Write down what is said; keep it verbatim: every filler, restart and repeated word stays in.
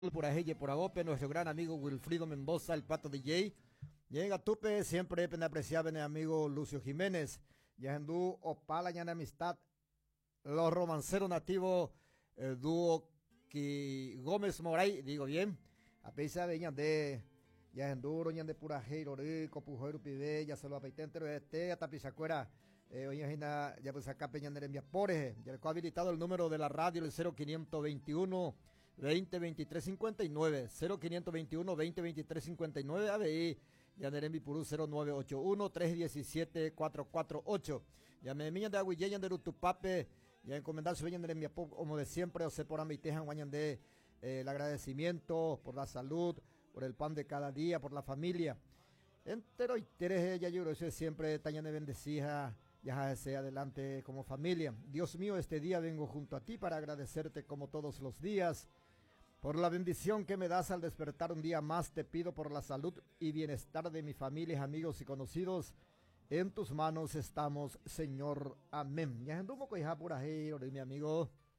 por Ajeye, por Agope, nuestro gran amigo Wilfrido Mendoza, el Pato D J. Llega Tupe, siempre pen apreciable mi amigo Lucio Jiménez. Yahendú Opala Yana Amistad. Los romanceros nativos, el dúo que Gómez Moray, digo bien. A pesar de Yandé, Yahendú, Roñan de Purajeiro, Rico, Pujoiro Pide, ya se lo apeitentero de este, hasta Pizacuera. Eh, hoy ya pues acá Peñander en Viapores. Ya le ha habilitado el número de la radio, el cero quinientos veintiuno. veinte veintitrés cincuenta y nueve cero quinientos veintiuno veinte veintitrés cincuenta y nueve A B I Yanerembi Purú cero nueve ocho uno tres diecisiete cuatro cuatro ocho. Ya me miñan de Aguilleyan de Rutupape, ya encomendar su veñan de mi como de siempre, o se por amitejan guañan de eh, el agradecimiento por la salud, por el pan de cada día, por la familia. Entero y teres ya yo creo siempre tañan de bendecija, ya sea adelante como familia. Dios mío, este día vengo junto a ti para agradecerte como todos los días. Por la bendición que me das al despertar un día más, te pido por la salud y bienestar de mi familia, amigos y conocidos. En tus manos estamos, Señor. Amén. Ya anduvo con hija pura mi amigo.